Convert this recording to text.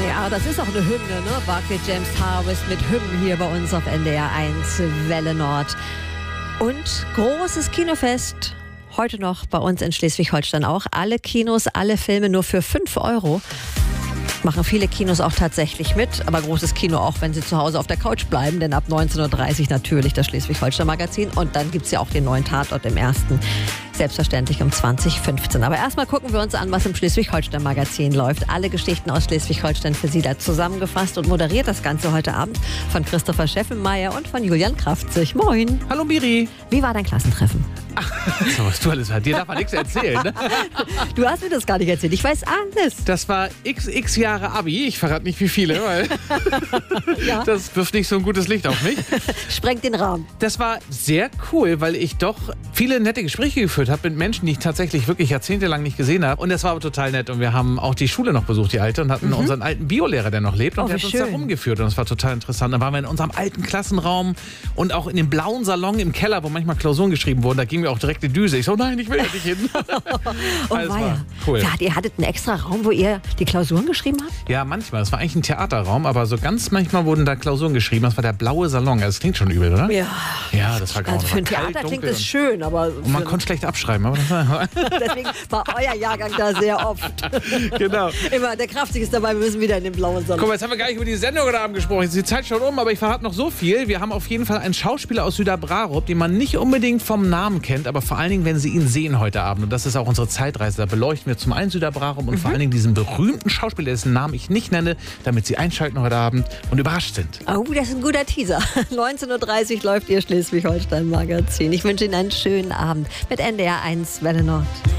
Ja, das ist auch eine Hymne, ne? Barclay James Harvest mit Hymnen hier bei uns auf NDR 1 Welle Nord. Und großes Kinofest. Heute noch bei uns in Schleswig-Holstein auch. Alle Kinos, alle Filme nur für 5 €. Machen viele Kinos auch tatsächlich mit, aber großes Kino auch, wenn sie zu Hause auf der Couch bleiben, denn ab 19:30 Uhr natürlich das Schleswig-Holstein-Magazin und dann gibt es ja auch den neuen Tatort im ersten, selbstverständlich um 20:15. Aber erstmal gucken wir uns an, was im Schleswig-Holstein-Magazin läuft. Alle Geschichten aus Schleswig-Holstein für Sie da zusammengefasst und moderiert das Ganze heute Abend von Christopher Scheffenmeier und von Julian Kraftzig. Moin. Hallo Miri. Wie war dein Klassentreffen? So, was du alles hast. Dir darf man nichts erzählen, ne? Du hast mir das gar nicht erzählt. Ich weiß alles. Das war XX Jahre Abi. Ich verrate nicht wie viele, weil Ja. das wirft nicht so ein gutes Licht auf mich. Sprengt den Rahmen. Das war sehr cool, weil ich doch viele nette Gespräche geführt habe mit Menschen, die ich tatsächlich wirklich jahrzehntelang nicht gesehen habe. Und das war aber total nett. Und wir haben auch die Schule noch besucht, die alte, und hatten unseren alten Biolehrer, der noch lebt. Und der hat uns da rumgeführt. Und das war total interessant. Dann waren wir in unserem alten Klassenraum und auch in dem blauen Salon im Keller, wo manchmal Klausuren geschrieben wurden. Da ging mir auch direkt die Düse. Ich so, nein, ich will ja nicht hin. Oh Also, weia. war cool. Ja, ihr hattet einen extra Raum, wo ihr die Klausuren geschrieben habt? Ja, manchmal. Es war eigentlich ein Theaterraum, aber so ganz manchmal wurden da Klausuren geschrieben. Das war der blaue Salon. Das klingt schon übel, oder? Ja. Ja, das war Also für ein Theater klingt es schön, aber Und man konnte schlecht abschreiben. Aber das war deswegen war euer Jahrgang da sehr oft. genau. Immer, der Kraftzig ist dabei, wir müssen wieder in den blauen Salon. Guck mal, jetzt haben wir gar nicht über die Sendung heute Abend gesprochen. Jetzt ist die Zeit schon um, aber ich verrate noch so viel. Wir haben auf jeden Fall einen Schauspieler aus Süderbrarup, den man nicht unbedingt vom Namen kennt, aber vor allen Dingen, wenn Sie ihn sehen heute Abend. Und das ist auch unsere Zeitreise. Da beleuchten wir zum einen Süderbrarup und vor allen Dingen diesen berühmten Schauspieler, dessen Namen ich nicht nenne, damit Sie einschalten heute Abend und überrascht sind. Oh, das ist ein guter Teaser. 19:30 Uhr läuft Ihr Schleswig-Holstein-Magazin. Ich wünsche Ihnen einen schönen Abend mit NDR 1 Welle Nord.